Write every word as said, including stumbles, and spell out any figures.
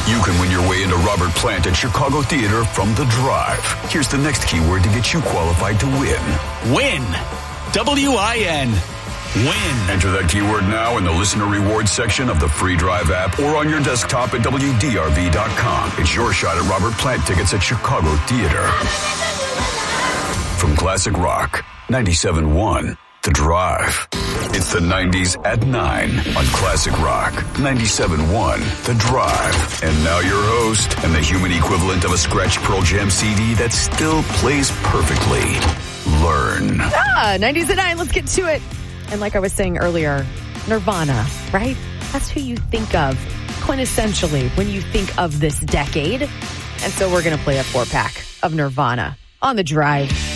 You can win your way into Robert Plant at Chicago Theater from The Drive. Here's the next keyword to get you qualified to win. Win. W I N. Win. Enter that keyword now in the listener rewards section of the free Drive app or on your desktop at W D R V dot com. It's your shot at Robert Plant tickets at Chicago Theater. From Classic Rock, ninety-seven point one, The Drive. It's the nineties at nine on Classic Rock, ninety-seven point one, The Drive. And now your host and the human equivalent of a scratch Pearl Jam C D that still plays perfectly. Learn. Ah, nineties at nine, let's get to it. And like I was saying earlier, Nirvana, right? That's who you think of quintessentially when you think of this decade. And so we're going to play a four-pack of Nirvana on The Drive.